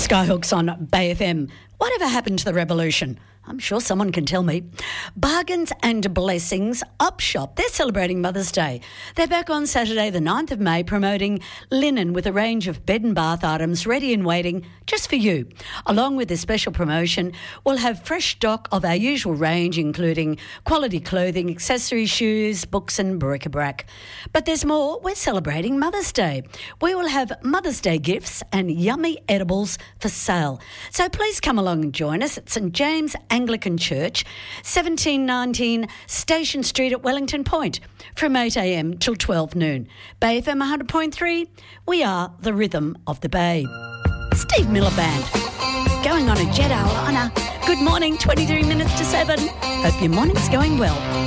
Skyhooks on Bay FM. Whatever happened to the revolution? I'm sure someone can tell me. Bargains and Blessings Up Shop. They're celebrating Mother's Day. They're back on Saturday the 9th of May promoting linen with a range of bed and bath items ready and waiting just for you. Along with this special promotion, we'll have fresh stock of our usual range, including quality clothing, accessories, shoes, books and bric-a-brac. But there's more. We're celebrating Mother's Day. We will have Mother's Day gifts and yummy edibles for sale. So please come along and join us at St James Anglican Church, 1719 Station Street at Wellington Point, from 8 a.m. till 12 noon. Bay FM 100.3, we are the rhythm of the Bay. Steve Miller Band, going on a jet airliner. Good morning, 23 minutes to 7. Hope your morning's going well.